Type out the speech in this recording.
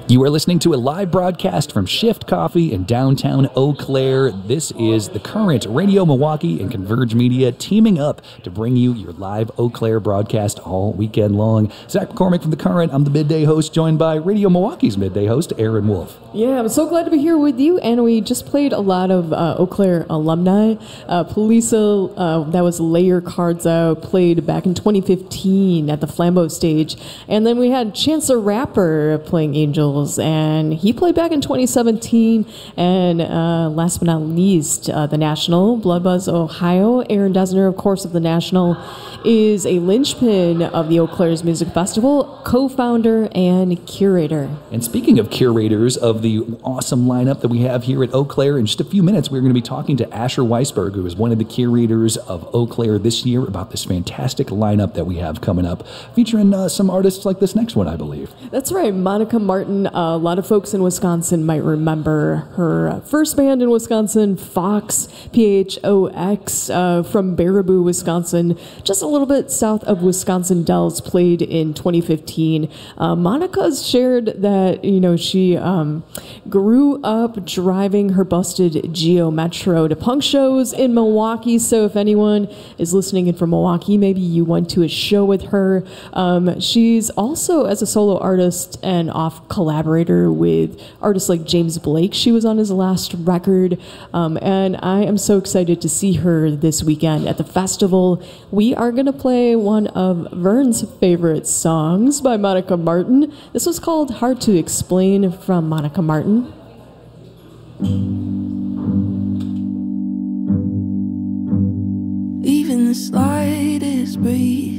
You are listening to a live broadcast from Shift Coffee in downtown Eau Claire. This is The Current, Radio Milwaukee, and Converge Media teaming up to bring you your live Eau Claire broadcast all weekend long. Zach McCormick from The Current. I'm the midday host, joined by Radio Milwaukee's midday host, Aaron Wolf. Yeah, I'm so glad to be here with you. And we just played a lot of Eau Claire alumni. Polisa, that was Layer Cards Out, played back in 2015 at the Flambeau stage. And then we had Chance the Rapper playing Angels, and he played back in 2017. And last but not least, the National, Blood Buzz Ohio. Aaron Desner, of course, of the National, is a linchpin of the Eau Claire's Music Festival, co-founder and curator. And speaking of curators of the awesome lineup that we have here at Eau Claire, in just a few minutes we're going to be talking to Asher Weisberg, who is one of the curators of Eau Claire this year, about this fantastic lineup that we have coming up, featuring some artists like this next one, I believe. That's right, Monica Martin. A lot of folks in Wisconsin might remember her first band in Wisconsin, Fox, Phox, from Baraboo, Wisconsin, just a little bit south of Wisconsin Dells, played in 2015. Monica's shared that, she grew up driving her busted Geo Metro to punk shows in Milwaukee. So if anyone is listening in from Milwaukee, maybe you went to a show with her. She's also, as a solo artist, and off collaborator with artists like James Blake. She was on his last record. And I am so excited to see her this weekend at the festival. We are going to play one of Vern's favorite songs by Monica Martin. This was called Hard to Explain from Monica Martin. Even the slightest breeze